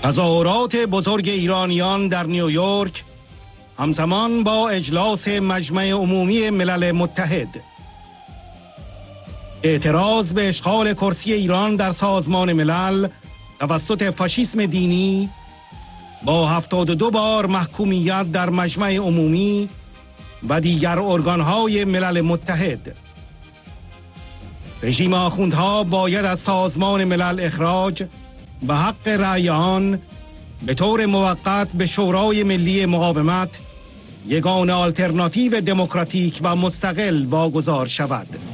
تظاهرات بزرگ ایرانیان در نیویورک همزمان با اجلاس مجمع عمومی ملل متحد. اعتراض به اشغال کرسی ایران در سازمان ملل توسط فاشیسم دینی با 72 بار محکومیت در مجمع عمومی و دیگر ارگانهای ملل متحد. رژیم آخوندها باید از سازمان ملل اخراج و حق رأی آن به طور موقت به شورای ملی مقاومت، یگانه آلترناتیو دموکراتیک و مستقل واگذار شود.